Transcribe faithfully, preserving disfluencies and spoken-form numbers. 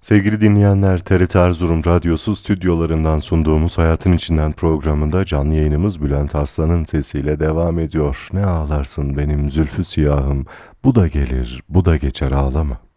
Sevgili dinleyenler, T R T Erzurum Radyosu stüdyolarından sunduğumuz Hayatın İçinden programında canlı yayınımız Bülent Arslan'ın sesiyle devam ediyor. Ne ağlarsın benim zülfü siyahım, bu da gelir, bu da geçer ağlama.